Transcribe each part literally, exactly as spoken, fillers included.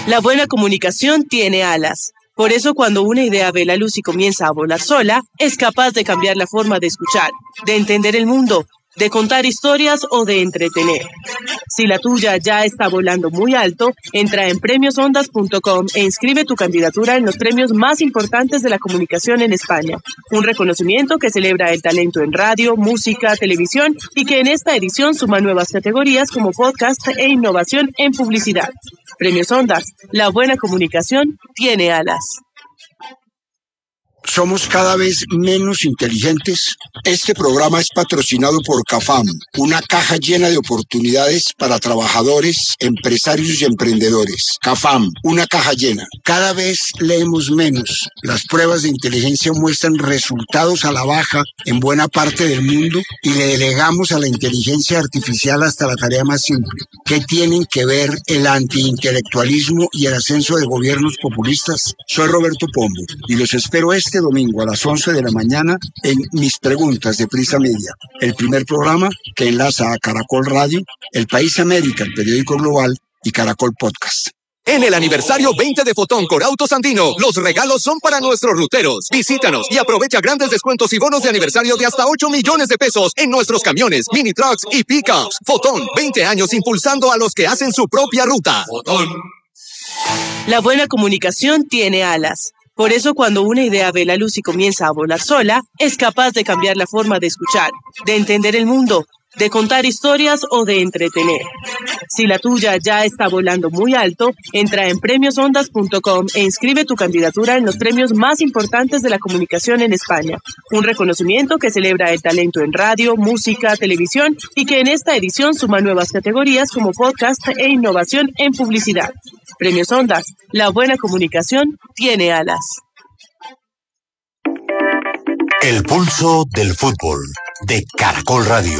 La buena comunicación tiene alas. Por eso, cuando una idea ve la luz y comienza a volar sola, es capaz de cambiar la forma de escuchar, de entender el mundo, de contar historias o de entretener. Si la tuya ya está volando muy alto, entra en premios ondas punto com e inscribe tu candidatura en los premios más importantes de la comunicación en España. Un reconocimiento que celebra el talento en radio, música, televisión y que en esta edición suma nuevas categorías como podcast e innovación en publicidad. Premios Ondas, la buena comunicación tiene alas. Somos cada vez menos inteligentes. Este programa es patrocinado por CAFAM, una caja llena de oportunidades para trabajadores, empresarios y emprendedores. CAFAM, una caja llena. Cada vez leemos menos. Las pruebas de inteligencia muestran resultados a la baja en buena parte del mundo y le delegamos a la inteligencia artificial hasta la tarea más simple. ¿Qué tienen que ver el antiintelectualismo y el ascenso de gobiernos populistas? Soy Roberto Pombo y los espero este domingo a las once de la mañana en Mis Preguntas de Prisa Media, el primer programa que enlaza a Caracol Radio, El País América, el periódico global, y Caracol Podcast. En el aniversario veinte de Fotón con Autos Andino, los regalos son para nuestros ruteros. Visítanos y aprovecha grandes descuentos y bonos de aniversario de hasta ocho millones de pesos en nuestros camiones, mini trucks y pickups. Fotón, veinte años impulsando a los que hacen su propia ruta. Fotón. La buena comunicación tiene alas. Por eso, cuando una idea ve la luz y comienza a volar sola, es capaz de cambiar la forma de escuchar, de entender el mundo, de contar historias o de entretener. Si la tuya ya está volando muy alto, entra en premios ondas punto com e inscribe tu candidatura en los premios más importantes de la comunicación en España. Un reconocimiento que celebra el talento en radio, música, televisión y que en esta edición suma nuevas categorías como podcast e innovación en publicidad. Premios Ondas, la buena comunicación tiene alas. El pulso del fútbol de Caracol Radio.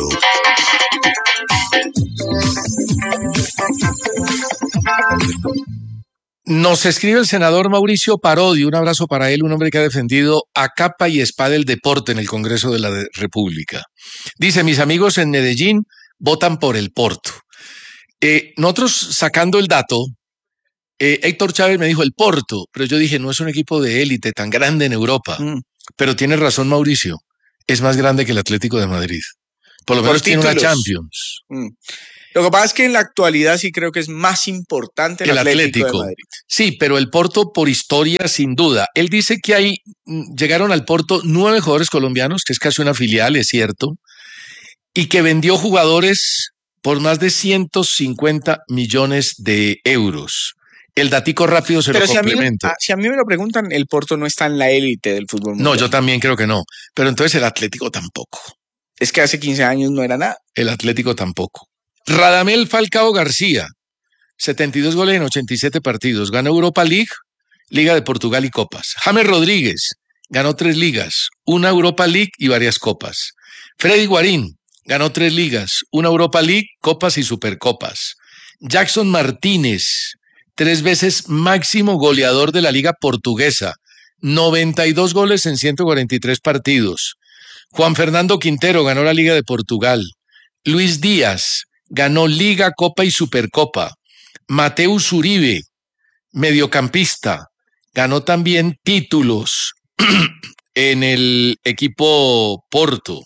Nos escribe el senador Mauricio Parodi, un abrazo para él, un hombre que ha defendido a capa y espada el deporte en el Congreso de la República. Dice, mis amigos en Medellín votan por el Porto. Eh, nosotros sacando el dato, eh, Héctor Chávez me dijo el Porto, pero yo dije, no es un equipo de élite tan grande en Europa. Mm. Pero tiene razón Mauricio, es más grande que el Atlético de Madrid. Por lo menos tiene una Champions. Mm. Lo que pasa es que en la actualidad sí creo que es más importante el, el Atlético, Atlético de Madrid. Sí, pero el Porto por historia sin duda. Él dice que hay, llegaron al Porto nueve jugadores colombianos, que es casi una filial, es cierto, y que vendió jugadores por más de ciento cincuenta millones de euros. El datico rápido se pero lo si complemento. A mí, si a mí me lo preguntan, el Porto no está en la élite del fútbol mundial. No, yo también creo que no. Pero entonces el Atlético tampoco. Es que hace quince años no era nada. El Atlético tampoco. Radamel Falcao García, setenta y dos goles en ochenta y siete partidos. Ganó Europa League, Liga de Portugal y Copas. James Rodríguez ganó tres ligas, una Europa League y varias copas. Freddy Guarín ganó tres ligas, una Europa League, Copas y Supercopas. Jackson Martínez, tres veces máximo goleador de la Liga Portuguesa, noventa y dos goles en ciento cuarenta y tres partidos. Juan Fernando Quintero ganó la Liga de Portugal. Luis Díaz ganó Liga, Copa y Supercopa. Mateus Uribe, mediocampista, ganó también títulos en el equipo Porto.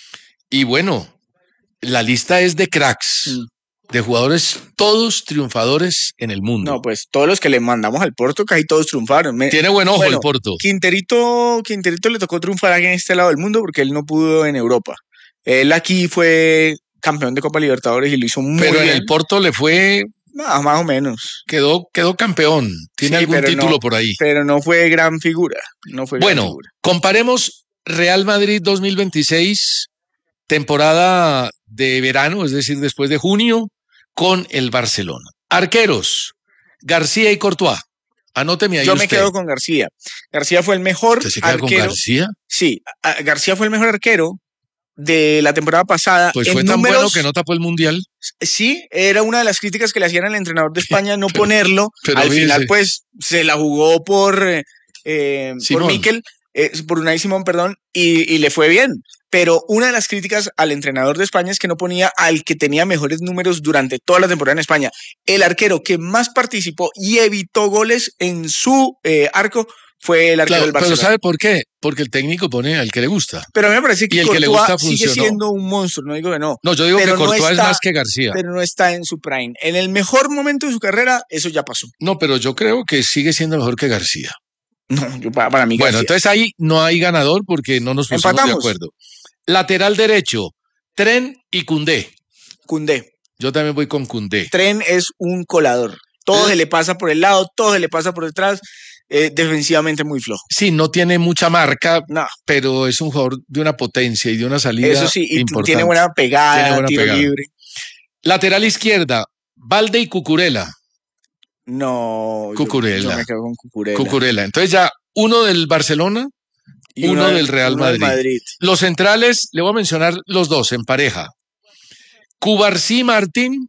Y bueno, la lista es de cracks. Mm. De jugadores todos triunfadores en el mundo. No, pues todos los que le mandamos al Porto, casi todos triunfaron. Me... Tiene buen ojo bueno, el Porto. Quinterito, Quinterito le tocó triunfar aquí en este lado del mundo porque él no pudo en Europa. Él aquí fue campeón de Copa Libertadores y lo hizo muy Pero bien. Pero en el Porto le fue... No, más o menos. Quedó, quedó campeón. Tiene sí, algún título no, por ahí. Pero no fue gran figura. No fue bueno, gran figura. Comparemos Real Madrid dos mil veintiséis, temporada de verano, es decir, después de junio, con el Barcelona. Arqueros, García y Courtois. Anóteme ahí Yo usted. me quedo con García. García fue el mejor ¿Usted se queda arquero. con García? Sí, García fue el mejor arquero de la temporada pasada. Pues en fue tan números, bueno que no tapó el Mundial. Sí, era una de las críticas que le hacían al entrenador de España no pero, ponerlo. Pero Al fíjese. final, pues, se la jugó por, eh, por Mikel, eh, por Unai Simón, perdón, y, y le fue bien. pero una de las críticas al entrenador de España es que no ponía al que tenía mejores números durante toda la temporada en España. El arquero que más participó y evitó goles en su eh, arco fue el arquero Claro, del pero Barcelona. ¿sabe por qué? Porque el técnico pone al que le gusta. Pero a mí me parece que Y el que le Courtois gusta sigue funcionó. siendo un monstruo, no digo que no. No, yo digo Pero que no Courtois está- es más que García. Pero no está en su prime. En el mejor momento de su carrera, eso ya pasó. No, pero yo creo que sigue siendo mejor que García. No, yo, para, para mí Bueno, García. entonces ahí no hay ganador porque no nos pusimos Empatamos. de acuerdo. Lateral derecho, Tren y Koundé. Koundé. Yo también voy con Koundé. Tren es un colador. Todo ¿Eh? se le pasa por el lado, todo se le pasa por detrás. Eh, defensivamente muy flojo. Sí, no tiene mucha marca, No, pero es un jugador de una potencia y de una salida eso sí, y importante. tiene buena pegada, Tiene buena tiro pegada. libre. Lateral izquierda, Valde y Cucurella. No, yo- Cucurella. Yo, me quedo con Cucurella. Cucurella. Entonces ya uno del Barcelona, Y uno de- del Real uno del Madrid. Los centrales, le voy a mencionar los dos en pareja. Cubarsí Martín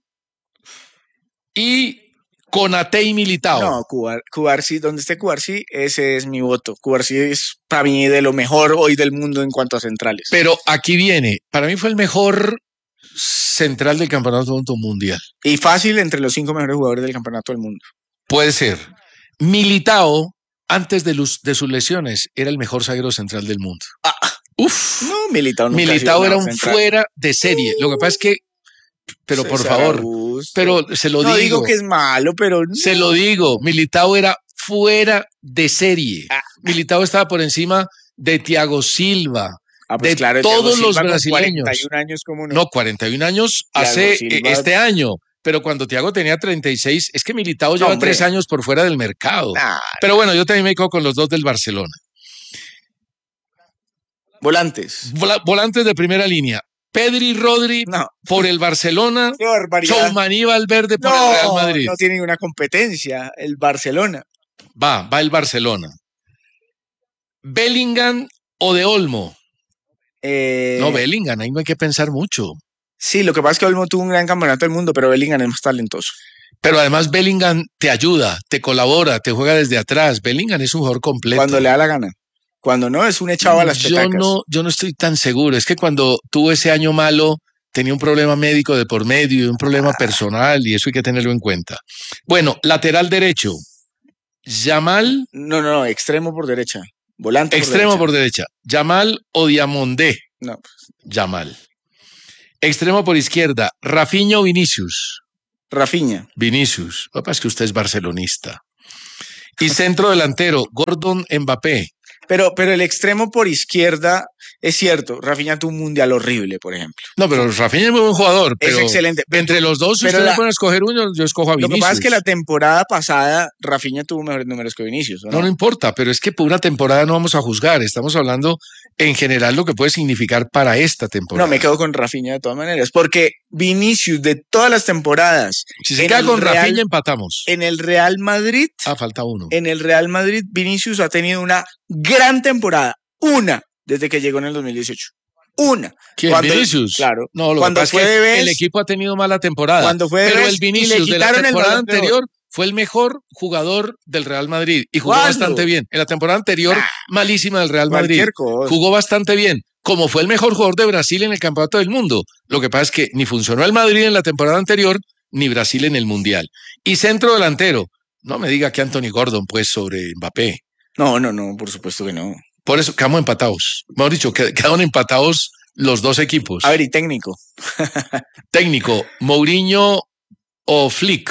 y Konaté y Militao. No, Cubar, Cubarsí, donde esté Cubarsí, ese es mi voto. Cubarsí es para mí de lo mejor hoy del mundo en cuanto a centrales. Pero aquí viene, para mí fue el mejor central del Campeonato Mundial. Y fácil entre los cinco mejores jugadores del campeonato del mundo. Puede ser. Militao, antes de, los, de sus lesiones, era el mejor zaguero central del mundo. Ah. Uf. No, Militao nunca ha sido Militao nada era un central. fuera de serie. Lo que pasa es que, pero por César favor, Augusto. pero se lo no digo, digo que es malo, pero no. se lo digo, Militao era fuera de serie. Ah. Militao estaba por encima de Thiago Silva, Ah, pues de claro, Thiago todos los Silva con brasileños. cuarenta y un años, ¿cómo no? No, cuarenta y un años Thiago hace Silva. eh, este año, pero cuando Thiago tenía treinta y seis, es que Militao lleva hombre. tres años por fuera del mercado. Nah, Pero bueno, yo también me quedo con los dos del Barcelona. volantes. Vola- volantes de primera línea. Pedri Rodri No, por el Barcelona. qué barbaridad. Choumaní Valverde por el No, Real Madrid. no tiene ninguna competencia. El Barcelona. Va, va el Barcelona. Bellingham o de Olmo. Eh, No, Bellingham, ahí no hay que pensar mucho. Sí, lo que pasa es que Olmo tuvo un gran campeonato del mundo, pero Bellingham es más talentoso. Pero además Bellingham te ayuda, te colabora, te juega desde atrás. Bellingham es un jugador completo. Cuando le da la gana. Cuando no, es un echado a las yo petacas. no, yo no estoy tan seguro. Es que cuando tuvo ese año malo, tenía un problema médico de por medio y un problema Ah. personal, y eso hay que tenerlo en cuenta. Bueno, lateral derecho. Yamal, No, no, no, extremo por derecha. Volante extremo por por derecha. Yamal o Diamondé. derecha. No, Yamal. Extremo por izquierda. Rafinha o Vinicius. Rafinha. Vinicius. Lo que pasa es que usted es barcelonista. Y centro delantero, Gordon Mbappé. Pero, pero el extremo por izquierda, es cierto, Rafinha tuvo un mundial horrible, por ejemplo. No, pero Rafinha es muy buen jugador. Pero es excelente. Pero entre los dos, si pero usted la- le puede escoger uno, yo escojo a lo Vinicius. que pasa es que la temporada pasada Rafinha tuvo mejores números que Vinicius, ¿o No, no? no importa, pero es que por una temporada no vamos a juzgar. Estamos hablando en general lo que puede significar para esta temporada. No, me quedo con Rafinha de todas maneras, porque Vinicius de todas las temporadas Si se en queda el con Real- Rafinha, empatamos. en el Real Madrid, Ah, falta uno. en el Real Madrid, Vinicius ha tenido una gran temporada, una, desde que llegó en el dos mil dieciocho. Una. ¿Quién? Cuando- ¿Vinicius? Claro. No, lo Cuando que pasa fue es de que Best- el equipo ha tenido mala temporada. Cuando fue de pero Best el y le Vinicius de la quitaron el temporada Balón de Oro. anterior fue el mejor jugador del Real Madrid y jugó ¿Cuándo? bastante bien. En la temporada anterior, Nah. malísima del Real Madrid. Cualquier cosa. Jugó bastante bien. Como fue el mejor jugador de Brasil en el Campeonato del Mundo. Lo que pasa es que ni funcionó el Madrid en la temporada anterior, ni Brasil en el Mundial. Y centro delantero. No me diga que Anthony Gordon, pues, sobre Mbappé. No, no, no, por supuesto que no. Por eso quedamos empatados. Mejor dicho, qued- quedaron empatados los dos equipos. A ver, y técnico. Técnico, Mourinho o Flick.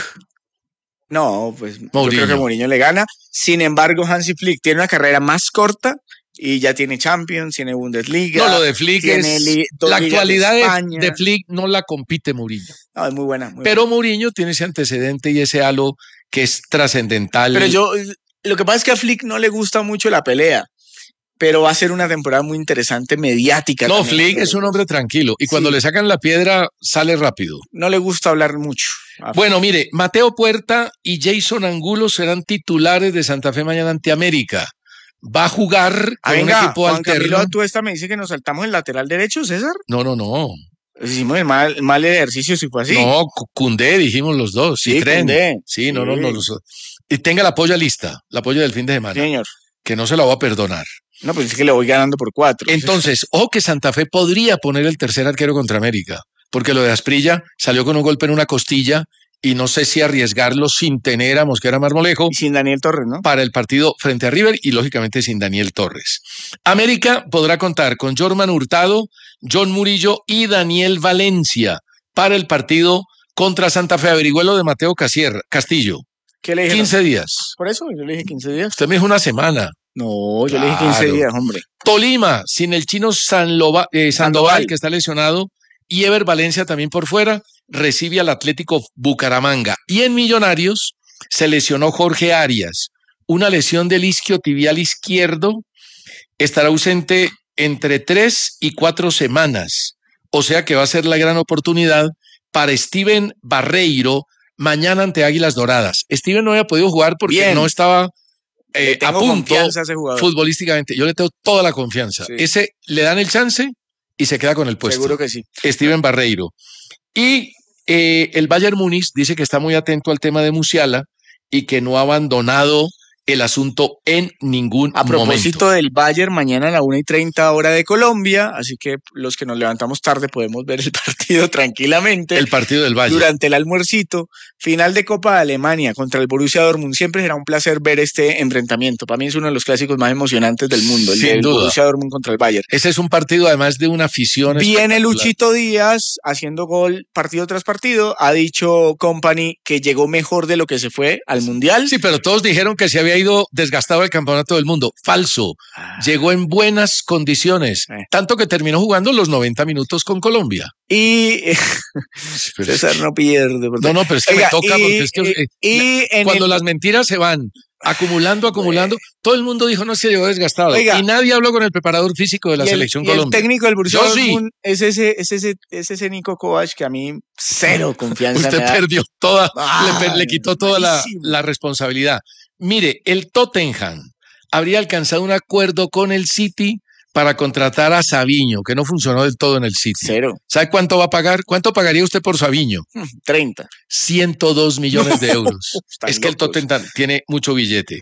No, pues Mourinho. yo creo que Mourinho le gana. Sin embargo, Hansi Flick tiene una carrera más corta y ya tiene Champions, tiene Bundesliga. No, lo de Flick tiene es... li- dos La ligas actualidad de de, España. de Flick no la compite Mourinho. No, es muy buena. muy Pero Mourinho tiene ese antecedente y ese halo que es trascendental. buena. Pero yo, lo que pasa es que a Flick no le gusta mucho la pelea, pero va a ser una temporada muy interesante, mediática. No, también. Flick es un hombre tranquilo y cuando Sí. le sacan la piedra sale rápido. No le gusta hablar mucho. a Bueno, mire, Mateo Puerta y Jason Angulo serán titulares de Santa Fe mañana ante América. Va a jugar Ah, con un venga, equipo Juan alterno. Camilo Atuesta me dice que nos saltamos el lateral derecho, César. No, no, no. Hicimos el mal, mal ejercicio si fue así. No, Cundé, dijimos los dos. Sí, Sí, Tren. Koundé. Sí, no, no, Sí. no. los- Y tenga la polla lista, la polla del fin de semana. Señor. que no se la voy a perdonar. No, pues es que le voy ganando por cuatro. Entonces, ojo que Santa Fe podría poner el tercer arquero contra América, porque lo de Asprilla salió con un golpe en una costilla y no sé si arriesgarlo sin tener a Mosquera Marmolejo. Y sin Daniel Torres, ¿no? Para el partido frente a River y lógicamente sin Daniel Torres. América podrá contar con Jorman Hurtado, John Murillo y Daniel Valencia para el partido contra Santa Fe. Averigüé lo de Mateo Casier, Castillo. ¿Qué le dije? quince días. Por eso yo le dije quince días. Usted me dijo una semana. No, yo Claro. le dije quince días, hombre. Tolima, sin el chino Sanlova, eh, Sandoval, Sandoval. que está lesionado, y Ever Valencia también por fuera, recibe al Atlético Bucaramanga. Y en Millonarios se lesionó Jorge Arias, una lesión del isquiotibial izquierdo, estará ausente entre tres y cuatro semanas, o sea que va a ser la gran oportunidad para Steven Barreiro mañana ante Águilas Doradas. Steven no había podido jugar porque Bien. no estaba Le eh, a tengo punto confianza a ese jugador. futbolísticamente. Yo le tengo toda la confianza. Sí. Ese le dan el chance y se queda con el puesto. Seguro que sí. Steven Barreiro. Y eh, el Bayern Múnich dice que está muy atento al tema de Musiala y que no ha abandonado el asunto en ningún A propósito momento. del Bayern, mañana a la una y treinta hora de Colombia, así que los que nos levantamos tarde podemos ver el partido tranquilamente. El partido del Bayern. Durante el almuercito, final de Copa de Alemania contra el Borussia Dortmund. Siempre será un placer ver este enfrentamiento. Para mí es uno de los clásicos más emocionantes del mundo, el Sin del duda. Borussia Dortmund contra el Bayern. Ese es un partido además de una afición Viene espectacular. Luchito Díaz haciendo gol partido tras partido. Ha dicho Company que llegó mejor de lo que se fue al Mundial. Sí, pero todos dijeron que se había ido desgastado el campeonato del mundo. Falso. Llegó en buenas condiciones. Eh. Tanto que terminó jugando los noventa minutos con Colombia. Y Pero es César no pierde. por No, no, pero es que Oiga, me toca y- porque es que y- eh, y en cuando el- las mentiras se van acumulando, acumulando, todo el mundo dijo no se llegó desgastado. Oiga. Y nadie habló con el preparador físico de la y el- selección y el Colombia. técnico del Borussia Yo sí. Dortmund es ese, es ese, es ese Nico Kovac que a mí cero confianza Usted me da. perdió toda, Ah, le, per- le quitó toda la, malísimo. la responsabilidad. Mire, el Tottenham habría alcanzado un acuerdo con el City para contratar a Savinho, que no funcionó del todo en el City. Cero. ¿Sabe cuánto va a pagar? ¿Cuánto pagaría usted por Savinho? treinta. ciento dos millones de euros. Están Es que el locos. Tottenham tiene mucho billete.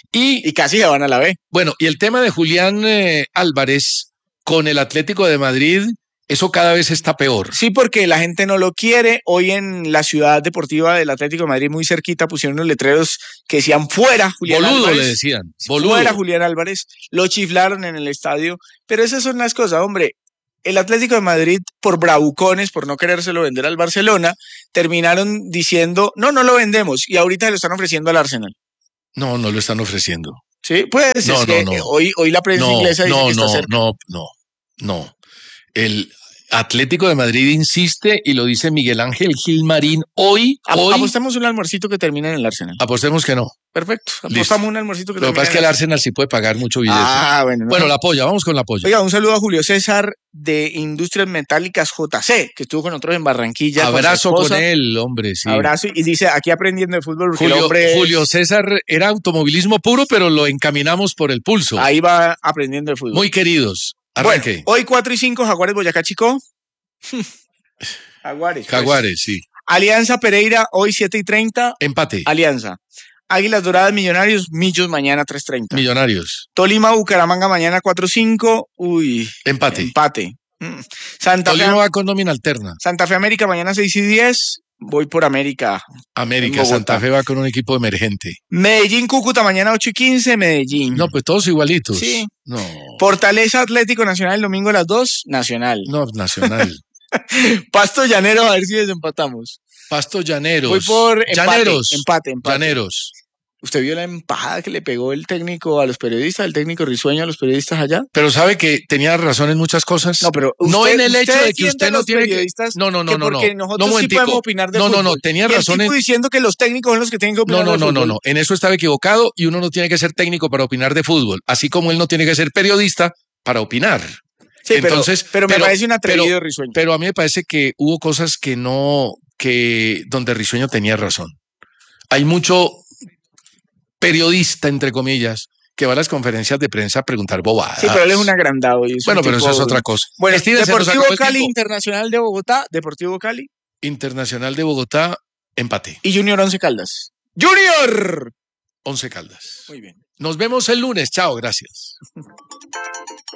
Y Y casi se van a la B. bueno, y el tema de Julián eh, Álvarez con el Atlético de Madrid, eso cada vez está peor. Sí, porque la gente no lo quiere. Hoy en la ciudad deportiva del Atlético de Madrid, muy cerquita, pusieron unos letreros que decían fuera Julián Boludo Álvarez. le decían. Boludo. Fuera Julián Álvarez. Lo chiflaron en el estadio. Pero esas son las cosas, hombre. El Atlético de Madrid, por bravucones, por no querérselo vender al Barcelona, terminaron diciendo, no, no lo vendemos. Y ahorita lo están ofreciendo al Arsenal. No, no lo están ofreciendo. Sí, pues No, es no, que no. Hoy, hoy la prensa No, inglesa dice no, que está no, cerca. no, no, no. El Atlético de Madrid insiste y lo dice Miguel Ángel Gilmarín hoy, Ap- hoy. Apostemos un almuercito que termine en el Arsenal. Apostemos que no. Perfecto. Listo. Apostamos un almuercito que Lo que termine pasa es que en el Arsenal sí puede pagar mucho billete. Ah, bueno. no. Bueno, la polla, vamos con la polla. Oiga, un saludo a Julio César de Industrias Metálicas J C, que estuvo con nosotros en Barranquilla. Abrazo con, su con esposa. él, hombre, sí. Abrazo. Y dice, aquí aprendiendo de fútbol, porque el Julio, hombre Julio César era automovilismo puro, pero lo encaminamos por el pulso. ahí va aprendiendo de fútbol. Muy queridos. bueno, Arranque. hoy cuatro y cinco, Jaguares Boyacá Chico. Jaguares. pues. Jaguares, sí. Alianza Pereira, hoy siete y treinta. Empate. Alianza. Águilas Doradas Millonarios, Millos mañana tres treinta. Millonarios. Tolima Bucaramanga mañana cuatro cinco. Uy, Empate. empate. Mm. Santa Fe, Tolima va con nómina alterna. Santa Fe América mañana seis y diez. Voy por América. América, En Bogotá. Santa Fe va con un equipo emergente. Medellín Cúcuta mañana ocho y quince. Medellín. No, pues todos igualitos. Sí. No, Fortaleza Atlético Nacional el domingo a las dos. Nacional. no, Nacional. Pasto Llanero, a ver si desempatamos. Pasto Llaneros. Voy por empate. Llaneros. Empate, empate. Llaneros. ¿Usted vio la empajada que le pegó el técnico a los periodistas, el técnico risueño a los periodistas allá? Pero sabe que tenía razón en muchas cosas. No, pero no usted- en el hecho usted de que defiende usted a no los tiene que. periodistas No, no, no, que no, no. porque nosotros no, sí momentico. podemos opinar de no, no, no, fútbol. tenía Y el razón tipo en. diciendo que los técnicos son los que tienen que No, opinar no, de no, no, fútbol. no. En eso estaba equivocado y uno no tiene que ser técnico para opinar de fútbol, así como él no tiene que ser periodista para opinar. Sí, pero- Entonces, pero, me pero- parece un atrevido pero- risueño. Pero a mí me parece que hubo cosas que no, que donde Risueño tenía razón. Hay mucho periodista, entre comillas, que va a las conferencias de prensa a preguntar bobadas. Sí, pero él es un agrandado. y es Bueno, un pero tipo- eso es otra cosa. Bueno, Steven, se nos Deportivo acabó el Cali tiempo. Internacional de Bogotá, Deportivo Cali Internacional de Bogotá, empate. y Junior Once Caldas. ¡Junior! Once Caldas. Muy bien. Nos vemos el lunes. Chao, gracias.